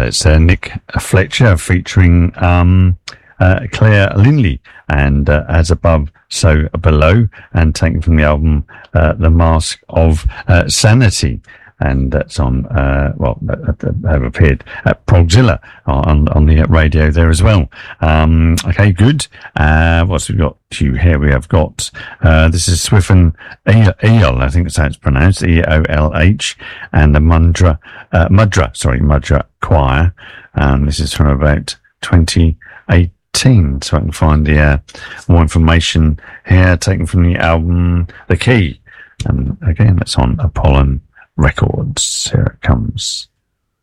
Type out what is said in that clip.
it's Nick Fletcher featuring Claire Linley, and As Above, So Below, and taken from the album The Mask of Sanity. And that's on, have appeared at Progzilla on the radio there as well. Okay, good. What's we got to here? We have got, this is Swiffen Eol, I think that's how it's pronounced, EOLH, and the Mudra Choir. This is from about 2018. So I can find the more information here, taken from the album The Key. And again, that's on Apollon Records. Here it comes.